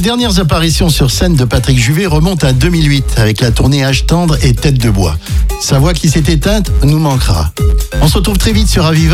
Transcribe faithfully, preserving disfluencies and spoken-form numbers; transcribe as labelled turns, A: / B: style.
A: dernières apparitions sur scène de Patrick Juvet remontent à deux mille huit avec la tournée Âge tendre et Tête de bois. Sa voix qui s'est éteinte nous manquera. On se retrouve très vite sur Aviva.